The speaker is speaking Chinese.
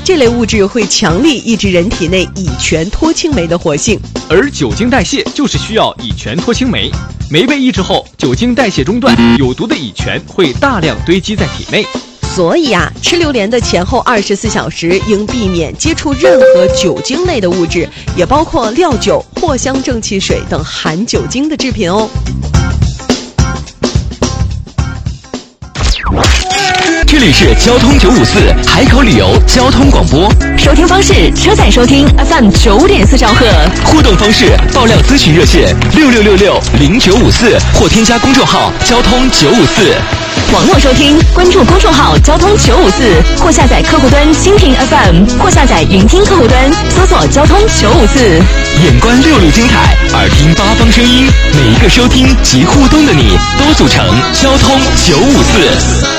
这类物质会强力抑制人体内乙醛脱氢酶的活性。 而酒精代谢就是需要乙醛脱氢酶，酶被抑制后，酒精代谢中断，有毒的乙醛会大量堆积在体内。 所以吃榴莲的前后24小时应避免接触任何酒精类的物质，也包括料酒、藿香正气水等含酒精的制品哦。 这里是交通954海口旅游交通广播， 收听方式：车载收听 FM 9.4兆赫， 互动方式：爆料咨询热线66660954或添加公众号交通954。 网络收听，关注公众号交通954，或下载客户端蜻蜓 FM， 或下载云听客户端，搜索交通954。 眼观6路精彩，耳听八方声音，每一个收听及互动的你，都组成交通954。